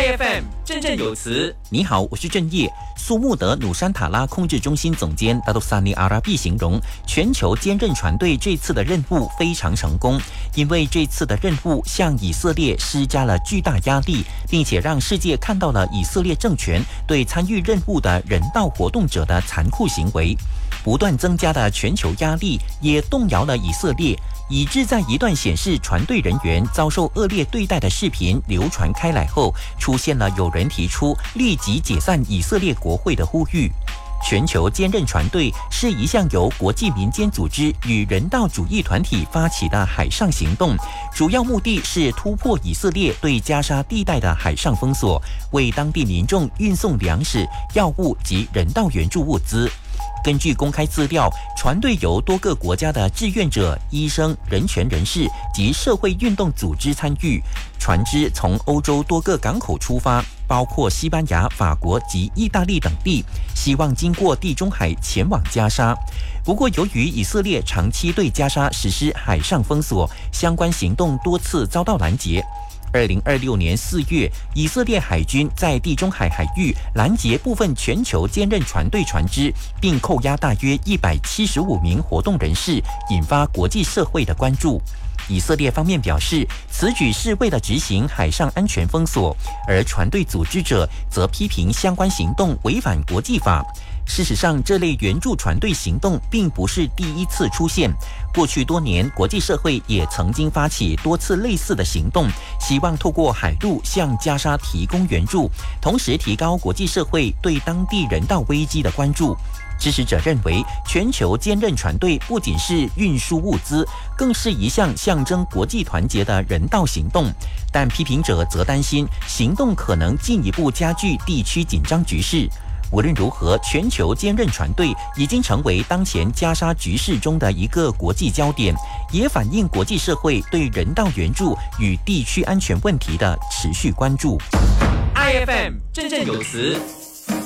IFM 振振有词。 你好，我是郑业。苏穆德努山塔拉控制中心总监达多萨尼阿拉比形容，全球坚韧船队这次的任务非常成功，因为这次的任务向以色列施加了巨大压力，并且让世界看到了以色列政权对参与任务的人道活动者的残酷行为。不断增加的全球压力也动摇了以色列，以致在一段显示船队人员遭受恶劣对待的视频流传开来后，出现了有人提出立即解散以色列国会的呼吁。全球坚韧船队是一项由国际民间组织与人道主义团体发起的海上行动，主要目的是突破以色列对加沙地带的海上封锁，为当地民众运送粮食、药物及人道援助物资。根据公开资料，船队由多个国家的志愿者、医生、人权人士及社会运动组织参与。船只从欧洲多个港口出发，包括西班牙、法国及意大利等地，希望经过地中海前往加沙。不过，由于以色列长期对加沙实施海上封锁，相关行动多次遭到拦截。2026年4月，以色列海军在地中海海域拦截部分全球坚韧船队船只，并扣押大约175名活动人士，引发国际社会的关注。以色列方面表示，此举是为了执行海上安全封锁，而船队组织者则批评相关行动违反国际法。事实上，这类援助船队行动并不是第一次出现。过去多年，国际社会也曾经发起多次类似的行动，希望透过海路向加沙提供援助，同时提高国际社会对当地人道危机的关注。支持者认为，全球坚韧船队不仅是运输物资，更是一项象征国际团结的人道行动。但批评者则担心，行动可能进一步加剧地区紧张局势。无论如何，全球坚韧船队已经成为当前加沙局势中的一个国际焦点，也反映国际社会对人道援助与地区安全问题的持续关注。 IFM 振振有词。